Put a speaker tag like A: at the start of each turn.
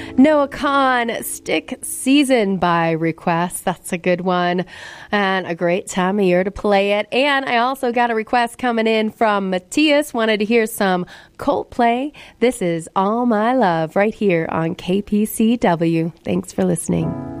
A: Noah Kahan, Stick Season by request. That's a good one and a great time of year to play it. And I also got a request coming in from Matthias. Wanted to hear some Coldplay. This is All My Love right here on KPCW. Thanks for listening.